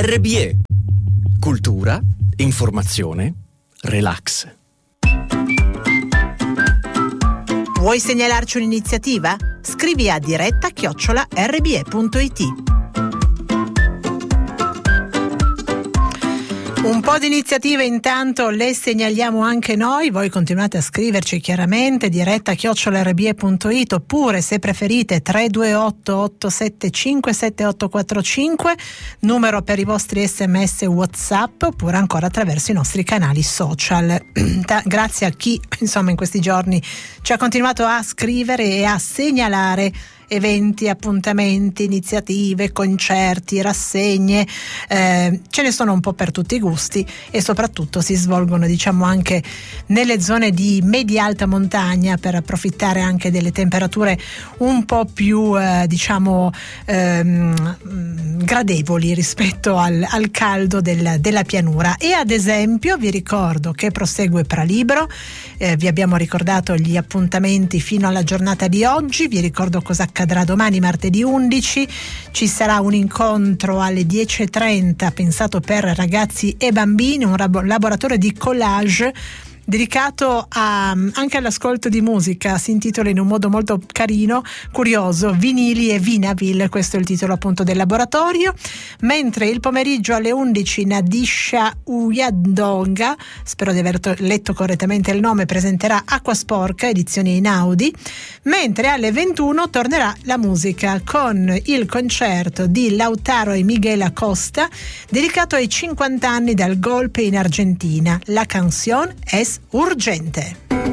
RBE. Cultura, informazione, relax. Vuoi segnalarci un'iniziativa? Scrivi a diretta@rbe.it. Un po' di iniziative intanto le segnaliamo anche noi, voi continuate a scriverci chiaramente, diretta@rbe.it, oppure se preferite 328 875 7845, numero per i vostri sms WhatsApp, oppure ancora attraverso i nostri canali social. Grazie a chi insomma in questi giorni ci ha continuato a scrivere e a segnalare eventi, appuntamenti, iniziative, concerti, rassegne, ce ne sono un po' per tutti i gusti e soprattutto si svolgono diciamo anche nelle zone di media-alta montagna, per approfittare anche delle temperature un po' più gradevoli rispetto al caldo della pianura. E ad esempio vi ricordo che prosegue Pralibro, vi abbiamo ricordato gli appuntamenti fino alla giornata di oggi, vi ricordo cosa accadrà domani martedì 11, ci sarà un incontro alle 10:30 pensato per ragazzi e bambini, un laboratorio di collage dedicato anche all'ascolto di musica. Si intitola in un modo molto carino, curioso, Vinili e Vinaville, questo è il titolo appunto del laboratorio. Mentre il pomeriggio alle 11 Nadisha Uyadonga, spero di aver letto correttamente il nome, presenterà Acqua Sporca, edizione Inaudi, mentre alle 21 tornerà la musica con il concerto di Lautaro e Miguel Acosta dedicato ai 50 anni dal golpe in Argentina. La canción es urgente.